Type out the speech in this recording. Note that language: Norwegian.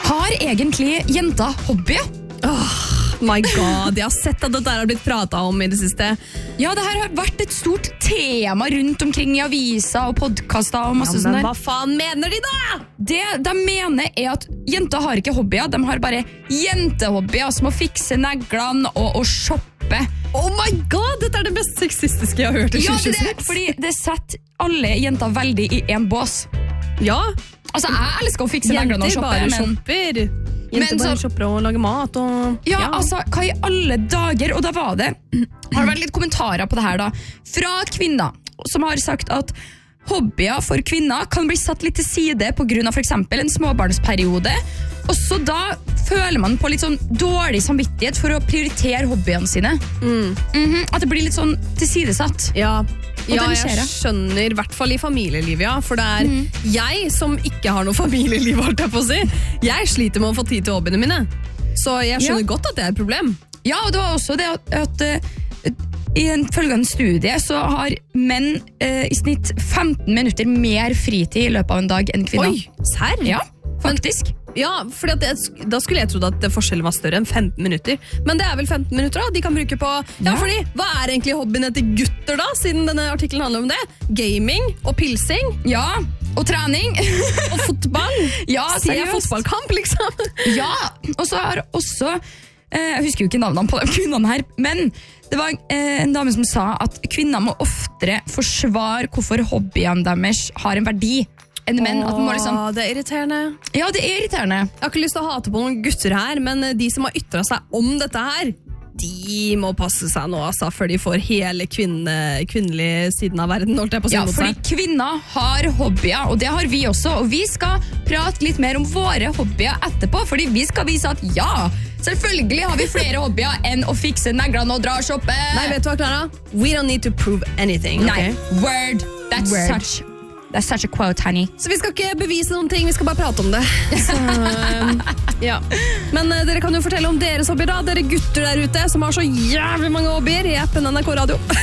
Har egentlig jenter hobbyer? My god, jeg har sett at dette har blitt pratet om i det siste. Ja, det her har vært et stort tema rundt omkring i aviser og podcaster og masse sånn Men der. hva faen mener de da? Det de mener er at jenter har ikke hobbyer, de har bare jentehobbyer som å fikse neglene og shoppe. Oh my god, dette er det mest sexistiske jeg har hørt i Ja, det 2026. fordi det setter alle jenter veldig i en bås. Ja, Altså, jeg elsker å fikse neglene og jenter shoppe, bare men... shopper. Jenter Men bare så- shopper og lager mat og... Ja, altså, hva i alle dager? Og da har det vært litt kommentarer på det her da, fra kvinner, som har sagt at hobbyer for kvinner kan bli satt litt til side på grunn av for eksempel en småbarnsperiode, og så da føler man på litt sånn dårlig samvittighet for å prioritere hobbyene sine. At det blir litt sånn tilsidesatt. Ja, den ser jeg jeg. skjønner, i hvert fall i familielivet, ja. For det er jeg som ikke har noe familieliv, holdt jeg på å si. Jeg sliter med å få tid til hobbyene mine. Så jeg skjønner godt at det er et problem. Ja, og det var også det at i en følgende studie så har menn i snitt 15 minutter mer fritid i løpet av en dag enn kvinner. Oi, serr? Ja, faktisk. Ja, for da skulle jeg trodd at forskjellen var større enn 15 minutter. Men det er vel 15 minutter da, de kan bruke på... Ja, fordi, hva er egentlig hobbyene til gutter da, siden denne artikkelen handler om det? Gaming og pilsing Ja, og trening. og fotball. Ja, Sier jeg seriøst. fotballkamp, liksom? Ja, og så har også, jeg husker jo ikke navnene på de kvinnene her, men det var en dame som sa at kvinner må oftere forsvare hvorfor hobbyene deres har en verdi enn menn. At man må liksom, det er irriterende. ja, det er irriterende. Jeg har ikke lyst til å hate på noen gutter her, men de som har ytret seg om dette her, de må passe seg nå, altså, før de får hele kvinnelige siden av verden, holdt jeg på å si Ja, mot fordi seg. kvinner har hobbyer, og det har vi også, og vi skal prate litt mer om våre hobbyer etterpå, fordi vi skal vise at ja, selvfølgelig har vi flere hobbyer enn å fikse neglene og dra og shoppe. Nei, vet du hva, Clara? We don't need to prove anything, Nei, ok? word. That's such a quote, honey. Så vi skal ikke bevise noen ting, vi skal bare prate om det. Så, ja. Men dere kan jo fortelle om deres hobbyer da, dere gutter der ute som har så jævlig mange hobbyer i appen NRK Radio.